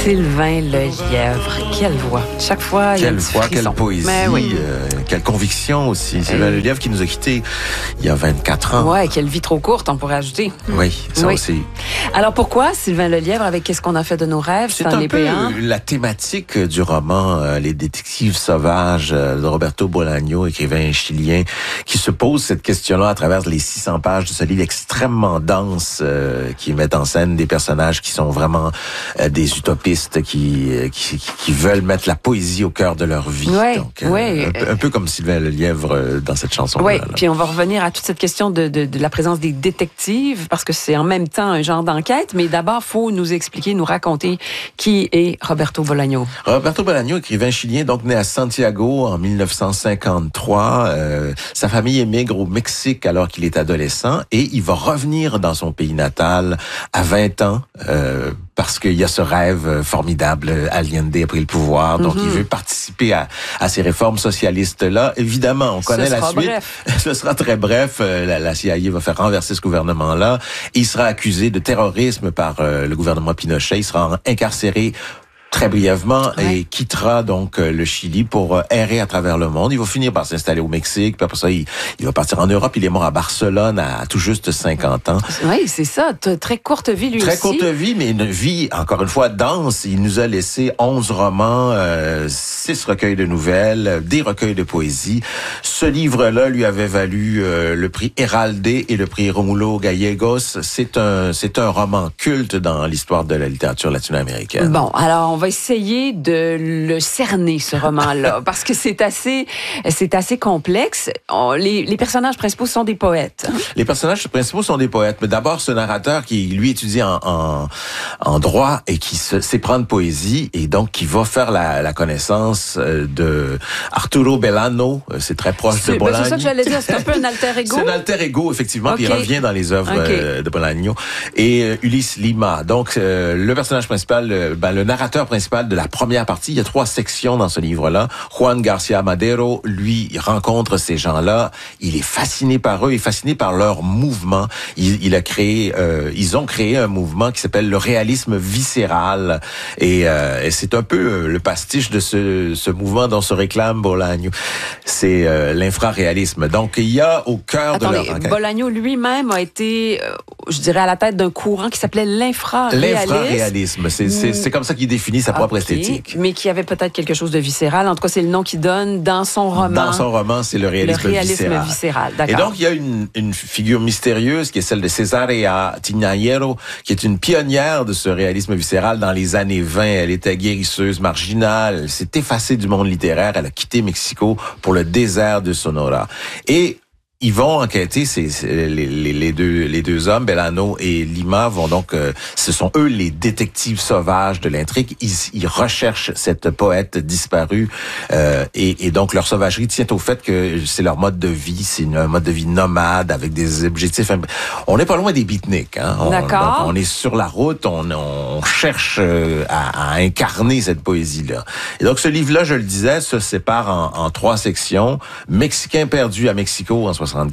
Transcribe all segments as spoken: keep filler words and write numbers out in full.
Sylvain Lelièvre, quelle voix. Chaque fois, il y a Quelle un petit voix, frisson. quelle poésie, Mais oui. euh, quelle conviction aussi. Sylvain Oui. Lelièvre qui nous a quittés il y a vingt-quatre ans. Ouais, quelle vie trop courte, on pourrait ajouter. Oui, ça Oui. aussi. Alors pourquoi Sylvain Lelièvre avec Qu'est-ce qu'on a fait de nos rêves? C'est un un peu Lépéan. la thématique du roman euh, Les détectives sauvages euh, de Roberto Bolaño, écrivain chilien, qui se pose cette question-là à travers les six cents pages de ce livre extrêmement dense euh, qui met en scène des personnages qui sont vraiment euh, des utopistes qui, euh, qui qui veulent mettre la poésie au cœur de leur vie. Ouais, Donc, euh, ouais. un, peu, un peu comme Sylvain Lelièvre euh, dans cette chanson-là. Oui, là. puis on va revenir à toute cette question de, de, de la présence des détectives, parce que c'est en même temps un genre d'enquête, mais d'abord, faut nous expliquer, nous raconter qui est Roberto Bolaño. Roberto Bolaño, écrivain chilien, donc né à Santiago en mille neuf cent cinquante-trois. Euh, sa famille émigre au Mexique alors qu'il est adolescent et il va revenir dans son pays natal à vingt ans euh, parce qu'il y a ce rêve formidable. Allende a pris le pouvoir, donc mm-hmm. il veut participer à, à ces réformes socialistes-là. Évidemment, on connaît ce la sera suite. Bref. Ce sera très bref. La, la C I A va faire renverser ce gouvernement-là. Il sera accusé de terrorisme par euh, le gouvernement Pinochet. Il sera incarcéré très brièvement ouais. et quittera donc le Chili pour errer à travers le monde. Il va finir par s'installer au Mexique, puis après ça, il, il va partir en Europe. Il est mort à Barcelone à tout juste cinquante ans. Oui, c'est ça. Très courte vie, lui Très aussi. Très courte vie, mais une vie, encore une fois, dense. Il nous a laissé onze romans, euh, six recueils de nouvelles, des recueils de poésie. Ce livre-là lui avait valu euh, le prix Héraldé et le prix Romulo Gallegos. C'est un, c'est un roman culte dans l'histoire de la littérature latino-américaine. Bon, alors on va essayer de le cerner, ce roman-là, parce que c'est assez, c'est assez complexe. On, les, les personnages principaux sont des poètes. Hein? Les personnages principaux sont des poètes, mais d'abord ce narrateur qui lui étudie en, en, en droit et qui se, s'éprend de poésie et donc qui va faire la, la connaissance de Arturo Belano. C'est très proche c'est, de Bolaño. Ben c'est ça que j'allais dire, c'est un peu un alter ego. C'est un alter ego, effectivement, okay. Puis il revient dans les œuvres okay. de Bolaño. Et euh, Ulysse Lima. Donc euh, le personnage principal, euh, ben, le narrateur principal de la première partie. Il y a trois sections dans ce livre-là. Juan Garcia Madero, lui, il rencontre ces gens-là. Il est fasciné par eux, il est fasciné par leur mouvement. Il, il a créé, euh, ils ont créé un mouvement qui s'appelle le réalisme viscéral. Et, euh, et c'est un peu le pastiche de ce, ce mouvement dont se réclame Bolaño. C'est euh, l'infraréalisme. Donc, il y a au cœur Attendez, de leur enquête. Bolaño lui-même a été, euh, je dirais, à la tête d'un courant qui s'appelait l'infraréalisme. L'infraréalisme. C'est, c'est, c'est comme ça qu'il définit sa propre okay. esthétique. Mais qui avait peut-être quelque chose de viscéral. En tout cas, c'est le nom qu'il donne dans son roman. Dans son roman, c'est le réalisme, le réalisme viscéral. viscéral. D'accord. Et donc, il y a une, une figure mystérieuse qui est celle de Cesarea Tinayero, qui est une pionnière de ce réalisme viscéral dans les années vingt. Elle était guérisseuse marginale. Elle s'est effacée du monde littéraire. Elle a quitté Mexico pour le désert de Sonora. Et ils vont enquêter, c'est, c'est les, les, les deux les deux hommes, Belano et Lima, vont donc, euh, ce sont eux les détectives sauvages de l'intrigue. Ils, ils recherchent cette poète disparue euh, et, et donc leur sauvagerie tient au fait que c'est leur mode de vie, c'est un mode de vie nomade avec des objectifs. On n'est pas loin des beatniks, hein. On, D'accord. Donc on est sur la route, on, on cherche à, à incarner cette poésie-là. Et donc ce livre-là, je le disais, se sépare en, en trois sections. Mexicain perdu à Mexico en soixante-quinze,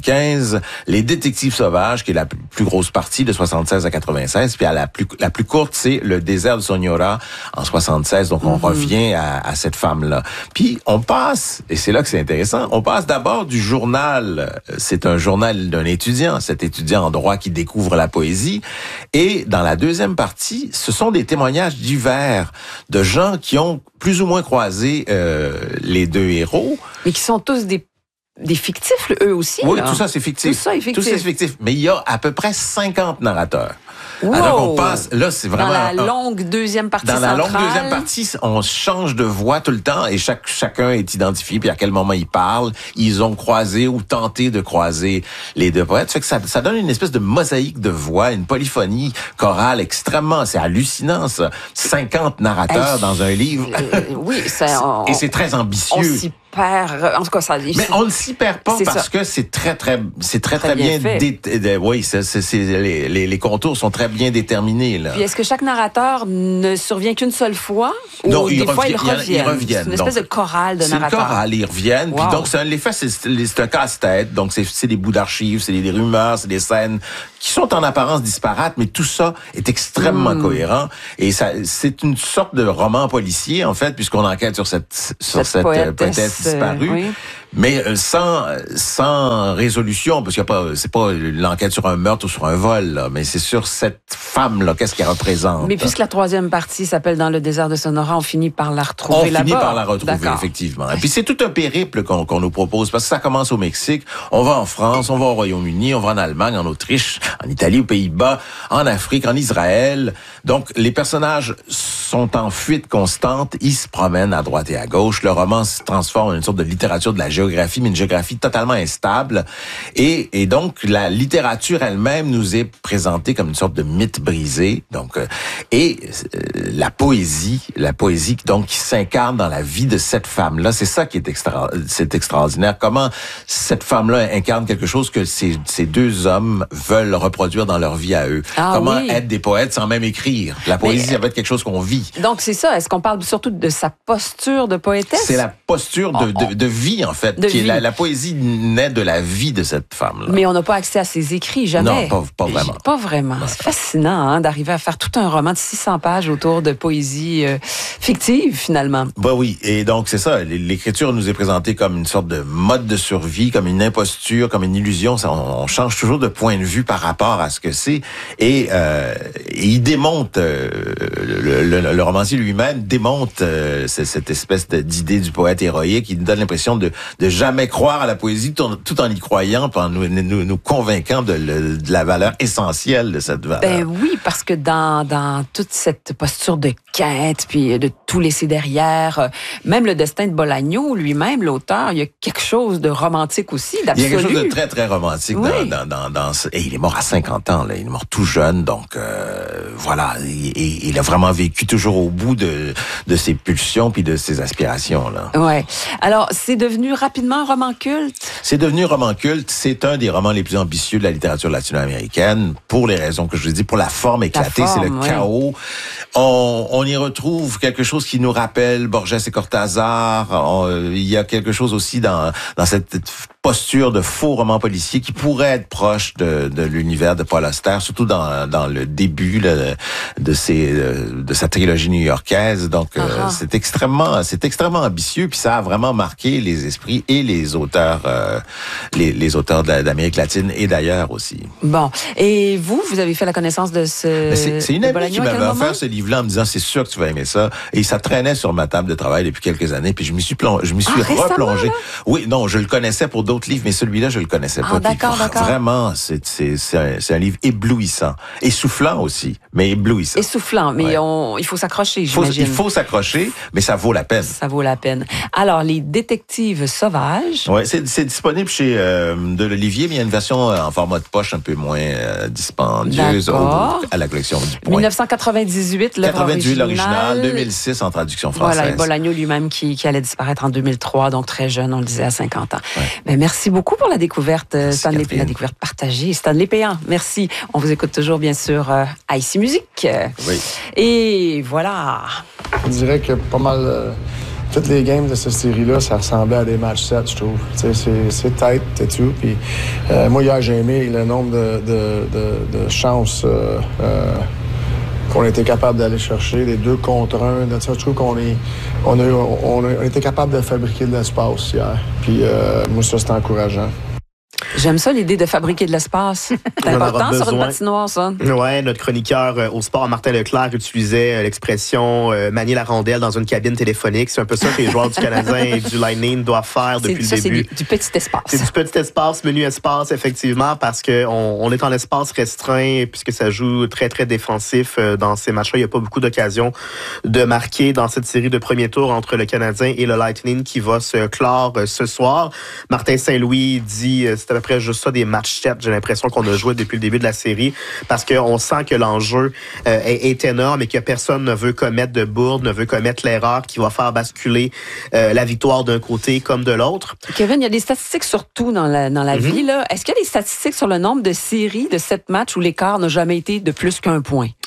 Les détectives sauvages, qui est la plus grosse partie de soixante-seize à quatre-vingt-seize, puis à la plus la plus courte, c'est Le désert de Sonora en soixante-seize. Donc on mm-hmm. revient à, à cette femme-là. Puis on passe, et c'est là que c'est intéressant, on passe d'abord du journal. C'est un journal d'un étudiant, cet étudiant en droit qui découvre la poésie. Et dans la deuxième partie, ce sont des témoignages divers de gens qui ont plus ou moins croisé euh, les deux héros. Mais qui sont tous des Des fictifs, eux aussi. Oui, là. tout ça, c'est fictif. Tout ça est fictif. Tout ça, c'est fictif. Mais il y a à peu près cinquante narrateurs. Wow. Alors on passe, là, c'est vraiment... Dans la longue deuxième partie Dans la centrale. longue deuxième partie, on change de voix tout le temps et chaque, chacun est identifié, puis à quel moment ils parlent. Ils ont croisé ou tenté de croiser les deux poètes. Ça fait que ça, ça donne une espèce de mosaïque de voix, une polyphonie chorale extrêmement... C'est hallucinant, ça. cinquante narrateurs hey, dans un livre. Euh, oui, ça... On, et c'est très ambitieux. On s'y perd. En tout cas, ça... Mais on ne s'y perd pas parce ça. que c'est très, très... C'est très, très, très bien, bien... bien dé... dé... Oui, c'est, c'est, c'est, les, les, les contours sont très bien déterminés, là. Puis est-ce que chaque narrateur ne survient qu'une seule fois? Ou non, des ils fois, reviennent, ils reviennent? Ils reviennent. C'est une espèce donc, de chorale de c'est narrateurs. C'est une chorale, ils reviennent. Wow. Puis donc, c'est, l'effet, c'est, c'est un casse-tête. Donc, c'est, c'est des bouts d'archives, c'est des, des rumeurs, c'est des scènes qui sont en apparence disparates, mais tout ça est extrêmement mmh. cohérent. Et ça, c'est une sorte de roman policier, en fait, puisqu'on enquête sur cette, sur cette, cette poétesse, poétesse disparue. Euh, oui. Mais sans sans résolution, parce qu'il y a pas, c'est pas l'enquête sur un meurtre ou sur un vol, là, mais c'est sur cette femme là, qu'est-ce qu'elle représente. Mais puisque la troisième partie s'appelle Dans le désert de Sonora, on finit par la retrouver là-bas. On finit par la retrouver, D'accord. effectivement. Et puis c'est tout un périple qu'on qu'on nous propose, parce que ça commence au Mexique, on va en France, on va au Royaume-Uni, on va en Allemagne, en Autriche, en Italie, aux Pays-Bas, en Afrique, en Israël. Donc les personnages sont en fuite constante, ils se promènent à droite et à gauche. Le roman se transforme en une sorte de littérature de la géographie, mais une géographie totalement instable. Et, et donc, la littérature elle-même nous est présentée comme une sorte de mythe brisé. Donc, euh, et euh, la poésie, la poésie donc qui s'incarne dans la vie de cette femme-là, c'est ça qui est extra, c'est extraordinaire. Comment cette femme-là incarne quelque chose que ces, ces deux hommes veulent reproduire dans leur vie à eux. Ah, Comment oui. être des poètes sans même écrire. La poésie, mais, ça va être quelque chose qu'on vit. Donc, c'est ça. Est-ce qu'on parle surtout de sa posture de poétesse? C'est la posture de, de, de vie, en fait, de qui vie. est La, la poésie naît de la vie de cette femme-là. Mais on n'a pas accès à ses écrits, jamais. Non, pas, pas vraiment. Pas vraiment. Ouais. C'est fascinant hein, d'arriver à faire tout un roman de six cents pages autour de poésie euh, fictive, finalement. Bah oui, et donc c'est ça. L'écriture nous est présentée comme une sorte de mode de survie, comme une imposture, comme une illusion. Ça, on, on change toujours de point de vue par rapport à ce que c'est. Et, euh, et il démonte, euh, le, le, le romancier lui-même démonte euh, cette espèce d'idée du poète héroïque. Il nous donne l'impression de, de jamais croire à la poésie tout en y croyant, en nous, nous, nous convainquant de, le, de la valeur essentielle de cette valeur. Ben oui, parce que dans, dans toute cette posture de quête, puis de tout laisser derrière, même le destin de Bolaño lui-même, l'auteur, il y a quelque chose de romantique aussi, d'absolu. Il y a quelque chose de très, très romantique oui. dans, dans, dans, dans ce... Et il est mort à cinquante ans, là. Il est mort tout jeune, donc euh, voilà. Et, et, il a vraiment vécu toujours au bout de, de ses pulsions puis de ses aspirations, là. Ouais. Alors, c'est devenu rapidement un roman culte? C'est devenu un roman culte. C'est un des romans les plus ambitieux de la littérature latino-américaine, pour les raisons que je vous ai dit, pour la forme éclatée, c'est le oui. chaos. On, on y retrouve quelque chose qui nous rappelle Borges et Cortázar. On, il y a quelque chose aussi dans, dans cette posture de faux roman policier qui pourrait être proche de, de l'univers de Paul Auster, surtout dans, dans le début là, de, ses, de sa trilogie new-yorkaise. Donc, uh-huh. euh, c'est extrêmement, c'est extrêmement ambitieux, puis ça a vraiment marqué les esprits et les auteurs, euh, les, les auteurs d'Amérique latine et d'ailleurs aussi. Bon. Et vous, vous avez fait la connaissance de ce... C'est, c'est une amie qui m'avait offert ce livre-là en me disant, c'est sûr que tu vas aimer ça. Et ça traînait sur ma table de travail depuis quelques années, puis je m'y suis plongé, je m'y suis ah, replongé. Là? Oui, non, je le connaissais pour d'autres livres, mais celui-là, je le connaissais ah, pas. D'accord, puis, d'accord. Vraiment, c'est, c'est, c'est, un, c'est un livre éblouissant. Essoufflant aussi, mais éblouissant. Essoufflant, mais ouais. on, il faut s'accrocher, faut, j'imagine. Il faut s'accrocher, mais ça vaut la peine. Ça vaut la peine. Alors, Les Détectives sauvages. Oui, c'est, c'est disponible chez euh, de l'Olivier, mais il y a une version en format de poche un peu moins euh, dispendieuse au, à la collection du Point. dix-neuf cent quatre-vingt-dix-huit, l'œuvre quatre-vingt-dix-huit, originale. l'original, deux mille six en traduction française. Voilà, et Bolaño lui-même qui, qui allait disparaître en deux mille trois, donc très jeune, on le disait, à cinquante ans. Ouais. Mais merci beaucoup pour la découverte, merci, Stanley, la découverte partagée. Stanley Péan, merci. On vous écoute toujours, bien sûr, euh, à Ici Musique. Oui. Et voilà. Je dirais que pas mal... Euh... Toutes les games de cette série-là, ça ressemblait à des matchs sets, je trouve. C'est, c'est tight et tout. Puis, euh, moi, hier, j'ai aimé le nombre de, de, de, de chances euh, euh, qu'on a été capable d'aller chercher, les deux contre un. De ça, je trouve qu'on est, on a, on a, on a été capable de fabriquer de l'espace hier. Puis, euh, moi, ça, c'était encourageant. J'aime ça, l'idée de fabriquer de l'espace. C'est important sur une patinoire, ça. Oui, notre chroniqueur euh, au sport, Martin Leclerc, utilisait euh, l'expression euh, manier la rondelle dans une cabine téléphonique. C'est un peu ça que les joueurs du Canadien et du Lightning doivent faire depuis ça, le début. C'est du, du petit espace. C'est du petit espace, menu espace, effectivement, parce qu'on on est en espace restreint, puisque ça joue très, très défensif euh, dans ces matchs-là. Il n'y a pas beaucoup d'occasions de marquer dans cette série de premier tour entre le Canadien et le Lightning qui va se clore euh, ce soir. Martin Saint-Louis dit... Euh, c'est à peu près juste ça, des matchs sets, j'ai l'impression qu'on a joué depuis le début de la série, parce qu'on sent que l'enjeu euh, est, est énorme et que personne ne veut commettre de bourde, ne veut commettre l'erreur qui va faire basculer euh, la victoire d'un côté comme de l'autre. Kevin, il y a des statistiques surtout dans la, dans la mm-hmm. vie. Là. Est-ce qu'il y a des statistiques sur le nombre de séries de sept matchs où l'écart n'a jamais été de plus qu'un point?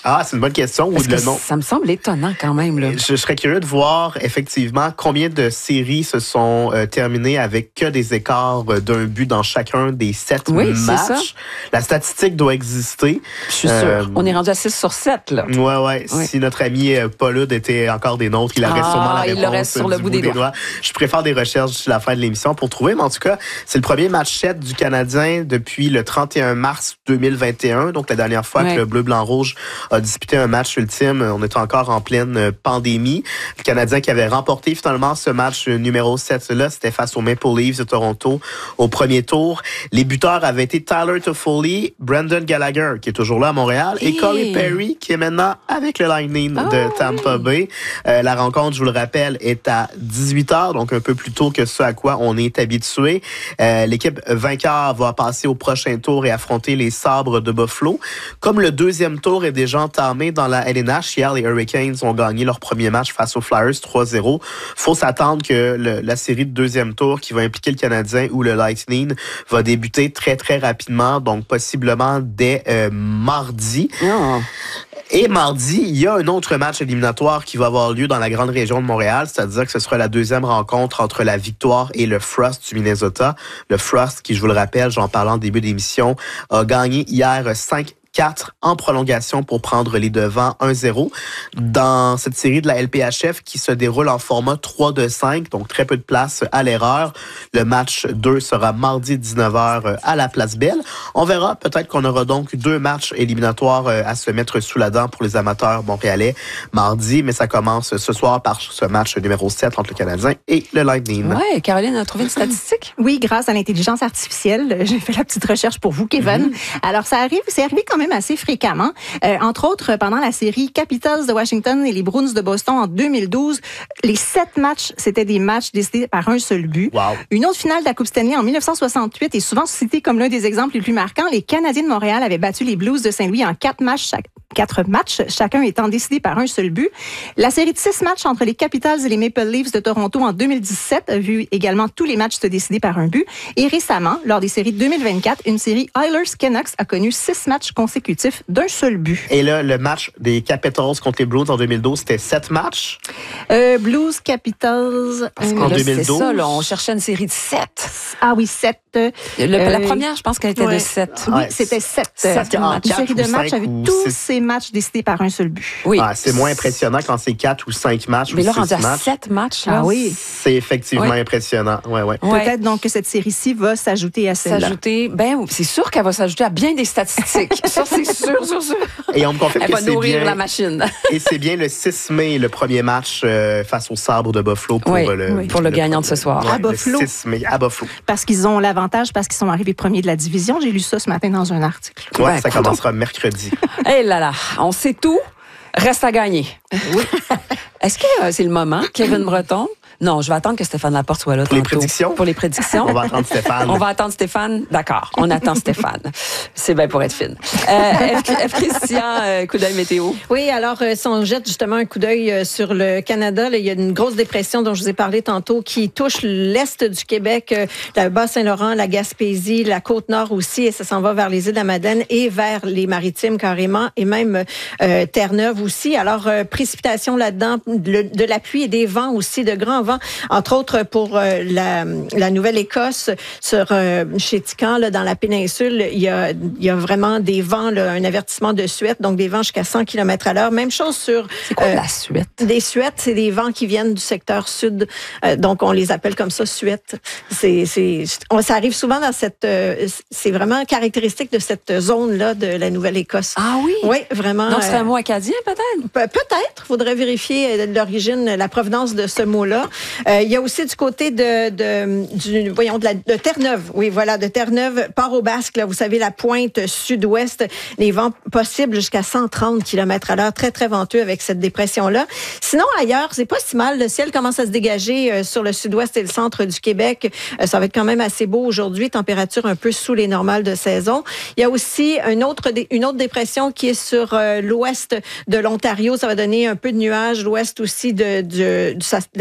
Ah, c'est une bonne question. Ou le nom? Ça me semble étonnant quand même. Là. Je, je serais curieux de voir effectivement combien de séries se sont euh, terminées avec que des écarts d'un but dans chacun des sept oui, matchs. C'est ça. La statistique doit exister. Je suis euh, sûre. On est rendu à six sur sept. Là. Ouais, ouais. Oui. Si notre ami Paul était encore des nôtres, il aurait ah, sûrement la réponse. Il l'aurait sur le bout des, des doigts. doigts. Je préfère des recherches d'ici la fin de l'émission pour trouver. Mais en tout cas, c'est le premier match sept du Canadien depuis le trente et un mars deux mille vingt et un. Donc, la dernière fois ouais. que le Bleu, Blanc, Rouge a disputé un match ultime. On était encore en pleine pandémie. Le Canadien qui avait remporté finalement ce match numéro sept-là, c'était face aux Maple Leafs de Toronto au premier tour. Les buteurs avaient été Tyler Toffoli, Brendan Gallagher, qui est toujours là à Montréal, hey. et Corey Perry, qui est maintenant avec le Lightning oh, de Tampa oui. Bay. Euh, la rencontre, je vous le rappelle, est à dix-huit heures, donc un peu plus tôt que ce à quoi on est habitué. Euh, l'équipe vainqueur va passer au prochain tour et affronter les Sabres de Buffalo. Comme le deuxième tour est déjà entamé dans la L N H, hier, les Hurricanes ont gagné leur premier match face aux Flyers trois zéro. Faut s'attendre que le, la série de deuxième tour qui va impliquer le Canadien ou le Lightning va débuter très, très rapidement, donc possiblement dès euh, mardi. Oh. Et mardi, il y a un autre match éliminatoire qui va avoir lieu dans la grande région de Montréal, c'est-à-dire que ce sera la deuxième rencontre entre la Victoire et le Frost du Minnesota. Le Frost, qui, je vous le rappelle, j'en parlais en début d'émission, a gagné hier cinq quatre en prolongation pour prendre les devants un zéro dans cette série de la L P H F qui se déroule en format trois deux cinq, donc très peu de place à l'erreur. Le match deux sera mardi dix-neuf heures à la Place Belle. On verra, peut-être qu'on aura donc deux matchs éliminatoires à se mettre sous la dent pour les amateurs montréalais mardi, mais ça commence ce soir par ce match numéro sept entre le Canadien et le Lightning. Oui, Caroline a trouvé une statistique? Oui, grâce à l'intelligence artificielle. J'ai fait la petite recherche pour vous, Kevin. Mm-hmm. Alors, ça arrive, c'est arrivé quand même assez fréquemment. Euh, entre autres, pendant la série Capitals de Washington et les Bruins de Boston en deux mille douze, les sept matchs, c'était des matchs décidés par un seul but. Wow. Une autre finale de la Coupe Stanley en dix-neuf cent soixante-huit est souvent citée comme l'un des exemples les plus marquants. Les Canadiens de Montréal avaient battu les Blues de Saint-Louis en quatre matchs chaque. Quatre matchs, chacun étant décidé par un seul but. La série de six matchs entre les Capitals et les Maple Leafs de Toronto en deux mille dix-sept a vu également tous les matchs se décider par un but. Et récemment, lors des séries de deux mille vingt-quatre, une série Oilers-Canucks a connu six matchs consécutifs d'un seul but. Et là, le match des Capitals contre les Blues en deux mille douze, c'était sept matchs? Euh, Blues, Capitals... Parce qu'en là, deux mille douze... C'est ça, là, on cherchait une série de sept. Ah oui, sept. Le, euh, la première, je pense qu'elle était ouais. de sept. Oui, c'était sept. sept Une série de matchs avec tous ces matchs décidés par un seul but. Oui. Ah, c'est moins impressionnant quand c'est quatre ou cinq matchs. Mais ou là, six rendu à matchs. sept matchs, là. Ah oui. C'est effectivement oui. impressionnant. Ouais, ouais. Ouais. Peut-être donc que cette série-ci va s'ajouter à celle-là. S'ajouter, ben, c'est sûr qu'elle va s'ajouter à bien des statistiques. Ça, c'est sûr, sûr, sûr. Et on me confirme Elle que va c'est nourrir bien. la machine. Et c'est bien le six mai, le premier match euh, face aux Sabres de Buffalo pour oui, le, oui. pour le, le gagnant de ce soir. Ouais, à Buffalo. Le six mai, à Buffalo. Parce qu'ils ont l'avantage, parce qu'ils sont arrivés premiers de la division. J'ai lu ça ce matin dans un article. Ouais, ouais ça écoute, commencera mercredi. Eh hey là là, on sait tout. Reste à gagner. Oui. Est-ce que euh, c'est le moment, Kevin Breton? Non, je vais attendre que Stéphane Laporte soit là. Pour tantôt. les prédictions? Pour les prédictions. On va attendre Stéphane. On va attendre Stéphane. D'accord, on attend Stéphane. C'est bien pour être fine. Euh, F, F. Christian, euh, coup d'œil météo. Oui, alors, euh, si on jette justement un coup d'œil euh, sur le Canada, là, il y a une grosse dépression dont je vous ai parlé tantôt qui touche l'est du Québec, euh, la Bas-Saint-Laurent, la Gaspésie, la Côte-Nord aussi, et ça s'en va vers les îles de la Madeleine et vers les Maritimes carrément, et même euh, Terre-Neuve aussi. Alors, euh, précipitation là-dedans, de, de la pluie et des vents aussi, de grands vents, entre autres pour euh, la, la Nouvelle-Écosse, sur euh, chez Tican, là, dans la péninsule, il y a, il y a vraiment des vents, là, un avertissement de suette, donc des vents jusqu'à cent kilomètres à l'heure. Même chose sur... C'est quoi euh, la suette? Des suettes, c'est des vents qui viennent du secteur sud, euh, donc on les appelle comme ça, suettes. C'est, c'est, on, ça arrive souvent dans cette... Euh, c'est vraiment caractéristique de cette zone-là de la Nouvelle-Écosse. Ah oui? Oui, vraiment. Donc, c'est euh, un mot acadien, peut-être? Pe- peut-être. Faudrait vérifier l'origine, la provenance de ce mot-là. Euh, il y a aussi du côté de, de du, voyons, de, la, de Terre-Neuve. Oui, voilà, de Terre-Neuve, Port-au-Basque, là, vous savez, la pointe sud-ouest, les vents possibles jusqu'à cent trente kilomètres à l'heure, très, très venteux avec cette dépression-là. Sinon, ailleurs, c'est pas si mal. Le ciel commence à se dégager euh, sur le sud-ouest et le centre du Québec. Euh, ça va être quand même assez beau aujourd'hui, température un peu sous les normales de saison. Il y a aussi une autre, une autre dépression qui est sur euh, l'ouest de l'Ontario. Ça va donner un peu de nuages. L'ouest aussi de, de, de, de la Saskatchewan.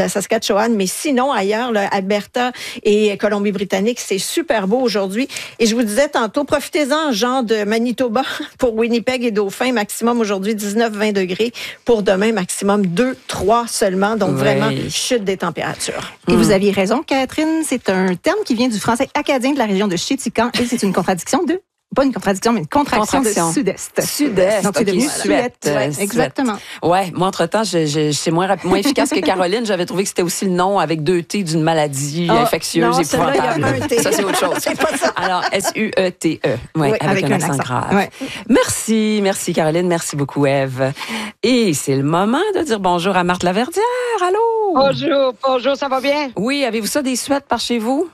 Saskatchewan, mais sinon, ailleurs, là, Alberta et Colombie-Britannique, c'est super beau aujourd'hui. Et je vous disais tantôt, profitez-en, genre de Manitoba pour Winnipeg et Dauphin, maximum aujourd'hui dix-neuf vingt degrés. Pour demain, maximum deux trois seulement. Donc, oui. vraiment, chute des températures. Et mmh. vous aviez raison, Catherine, c'est un terme qui vient du français acadien de la région de Chéticamp et c'est une contradiction de Pas une contradiction, mais une contraction, contraction. de sud-est. Sud-est. Donc, c'est okay. devenu Suède. Ouais, exactement. Ouais, moi, entre-temps, je, je, c'est moins, moins efficace que Caroline. J'avais trouvé que c'était aussi le nom avec deux T d'une maladie oh, infectieuse non, épouvantable. Ça, c'est autre chose. C'est pas ça. Alors, S U E T E. Ouais, oui, avec, avec un, un accent, accent. grave. Ouais. Merci, merci, Caroline. Merci beaucoup, Ève. Et c'est le moment de dire bonjour à Marthe Laverdière. Allô? Bonjour, bonjour, ça va bien? Oui, avez-vous ça des Suèdes par chez vous?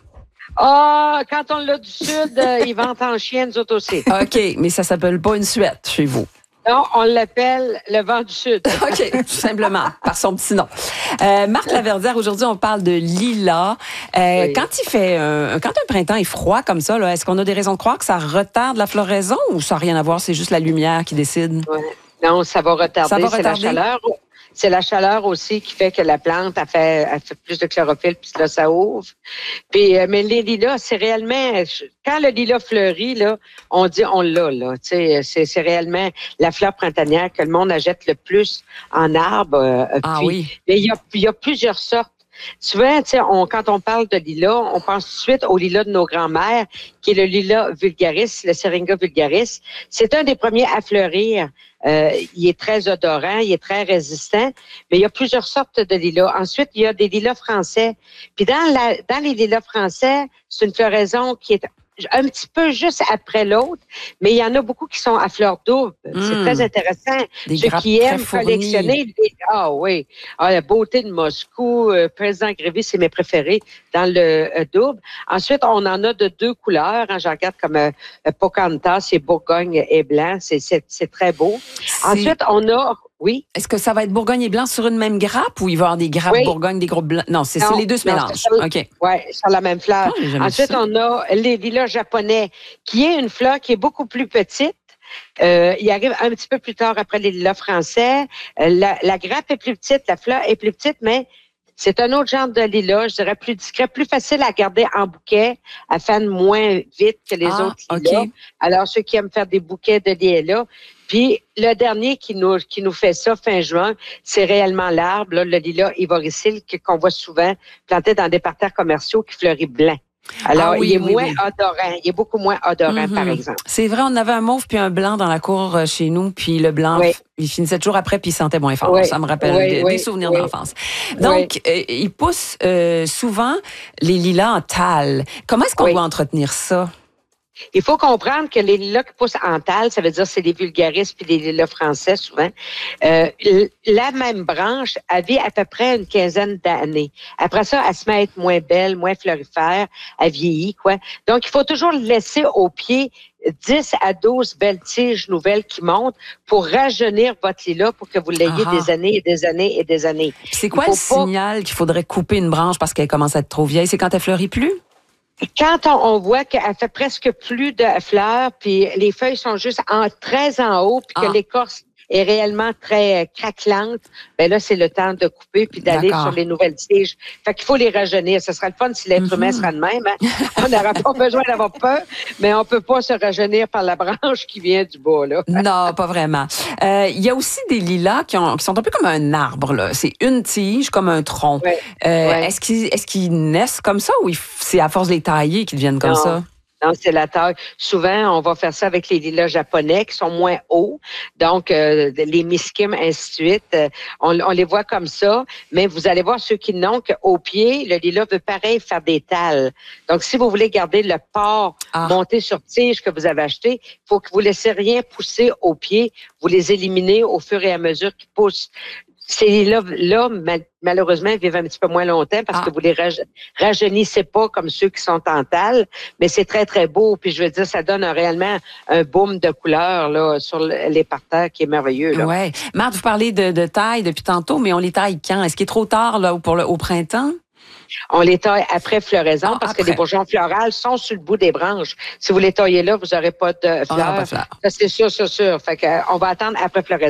Ah, quand on l'a du sud, euh, ils vendent en chien, nous autres aussi. OK, mais ça s'appelle pas une Suède chez vous. Non, on l'appelle le vent du sud. OK, tout simplement, par son petit nom. Euh, Marthe Laverdière, aujourd'hui, on parle de lilas. Euh, oui. Quand il fait, euh, quand un printemps est froid comme ça, là, est-ce qu'on a des raisons de croire que ça retarde la floraison ou ça n'a rien à voir, c'est juste la lumière qui décide? Ouais. Non, ça va retarder, ça va c'est retarder? la chaleur. C'est la chaleur aussi qui fait que la plante a fait, a fait plus de chlorophylle, puis là, ça ouvre. Puis, euh, mais les lilas, c'est réellement... Quand le lilas fleurit, là, on dit on l'a, là. Tu sais, c'est, c'est réellement la fleur printanière que le monde achète le plus en arbre. Euh, ah puis, oui. Mais il y a, il y a plusieurs sortes. Souvent, tu sais, on, quand on parle de lilas, on pense tout de suite au lilas de nos grands-mères, qui est le lilas vulgaris, le Syringa vulgaris. C'est un des premiers à fleurir. Euh, il est très odorant, il est très résistant, mais il y a plusieurs sortes de lilas. Ensuite, il y a des lilas français. Puis dans, la, dans les lilas français, c'est une floraison qui est un petit peu juste après l'autre, mais il y en a beaucoup qui sont à fleur double. Mmh. C'est très intéressant. Des Ceux qui aiment collectionner, des... ah oui, ah, la beauté de Moscou, euh, Président Grévy, c'est mes préférés dans le euh, double. Ensuite, on en a de deux couleurs. Hein, je regarde comme euh, Pocahontas, c'est Bourgogne et blanc, c'est, c'est, c'est très beau. C'est... Ensuite, on a... Oui. Est-ce que ça va être Bourgogne et blanc sur une même grappe ou il va y avoir des grappes oui. Bourgogne, des groupes blancs? Non, c'est, non, c'est les deux se mélangent. OK. Oui, sur la même fleur. Oh, ensuite, on a les lilas japonais, qui est une fleur qui est beaucoup plus petite. Euh, il arrive un petit peu plus tard après les lilas français. Euh, la, la grappe est plus petite, la fleur est plus petite, mais c'est un autre genre de lilas, je dirais plus discret, plus facile à garder en bouquet, à faire moins vite que les ah, autres lilas. Okay. Alors, ceux qui aiment faire des bouquets de lilas. Puis, le dernier qui nous, qui nous fait ça fin juin, c'est réellement l'arbre, là, le lilas ivoricile qu'on voit souvent planté dans des parterres commerciaux qui fleurit blanc. Alors, ah oui, il est oui, moins oui. odorant. Il est beaucoup moins odorant, mm-hmm. par exemple. C'est vrai, on avait un mauve puis un blanc dans la cour chez nous, puis le blanc, oui. il finissait toujours après, puis il sentait moins fort. Oui. Ça me rappelle oui, des, oui, des souvenirs oui. d'enfance. Donc, oui. euh, il pousse euh, souvent les lilas en tâle. Comment est-ce qu'on oui. doit entretenir ça? Il faut comprendre que les lilas qui poussent en tâle, ça veut dire que c'est les vulgaris puis les lilas français souvent. Euh, la même branche, elle vit à peu près une quinzaine d'années. Après ça, elle se met à être moins belle, moins florifère, elle vieillit, quoi. Donc, il faut toujours laisser au pied dix à douze belles tiges nouvelles qui montent pour rajeunir votre lilas pour que vous l'ayez Aha. des années et des années et des années. Puis c'est quoi le pas... signal qu'il faudrait couper une branche parce qu'elle commence à être trop vieille? C'est quand elle fleurit plus? Quand on, on voit qu'elle fait presque plus de fleurs, puis les feuilles sont juste en, très en haut, puis que ah. l'écorce est réellement très euh, craquelante, ben là, c'est le temps de couper puis d'aller D'accord. sur les nouvelles tiges. Fait qu'il faut les rajeunir. Ce sera le fun si l'être mm-hmm. humain sera de même. Hein? On n'aura pas besoin d'avoir peur, mais on peut pas se rajeunir par la branche qui vient du bas, là. Non, pas vraiment. Euh, il y a aussi des lilas qui, ont, qui sont un peu comme un arbre, là. C'est une tige, comme un tronc. Ouais. Euh, ouais. Est-ce qu'ils, est-ce qu'ils naissent comme ça ou c'est à force de les tailler qu'ils deviennent comme non. ça? Non, c'est la taille. Souvent, on va faire ça avec les lilas japonais qui sont moins hauts. Donc, euh, les miskim, ainsi de suite. Euh, on, on les voit comme ça. Mais vous allez voir ceux qui n'ont qu'au pied, le lilas veut pareil faire des tâles. Donc, si vous voulez garder le port ah. monté sur tige que vous avez acheté, il faut que vous ne laissez rien pousser au pied. Vous les éliminez au fur et à mesure qu'ils poussent. Ces lilas-là, malheureusement, vivent un petit peu moins longtemps parce ah. que vous les rajeunissez pas comme ceux qui sont en tâle, mais c'est très, très beau. Puis je veux dire, ça donne un, réellement un boom de couleurs là, sur les parterres qui est merveilleux. Oui. Marthe, vous parlez de, de taille depuis tantôt, mais on les taille quand? Est-ce qu'il est trop tard là, pour le, au printemps? On les taille après floraison ah, parce après. que les bourgeons florales sont sur le bout des branches. Si vous les taillez là, vous n'aurez pas de fleurs. Pas de fleurs. Ça, c'est sûr, c'est sûr. Fait que, on va attendre après floraison.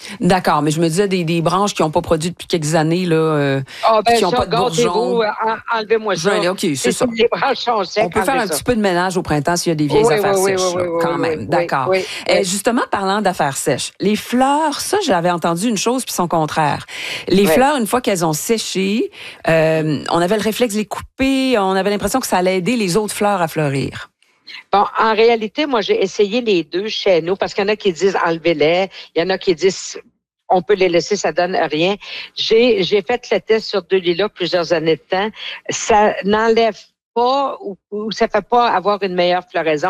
D'accord, mais je me disais des, des branches qui n'ont pas produit depuis quelques années, là, euh, oh, ben qui n'ont ça, pas de bourgeons. En, enlevez-moi ça. Ben, OK, c'est, c'est ça. Les branches sont secs. On peut faire un ça. petit peu de ménage au printemps s'il y a des vieilles oui, affaires oui, sèches, oui, là, oui, quand oui, même. Oui, D'accord. Oui, Et oui. justement, parlant d'affaires sèches, les fleurs, ça, j'avais entendu une chose puis son contraire. Les oui. fleurs, une fois qu'elles ont séché, euh, on avait le réflexe de les couper, on avait l'impression que ça allait aider les autres fleurs à fleurir. Bon, en réalité, moi, j'ai essayé les deux chez nous parce qu'il y en a qui disent enlevez-les, il y en a qui disent on peut les laisser, ça donne rien. J'ai, j'ai fait le test sur deux lilas plusieurs années de temps. Ça n'enlève pas ou, ou ça fait pas avoir une meilleure floraison.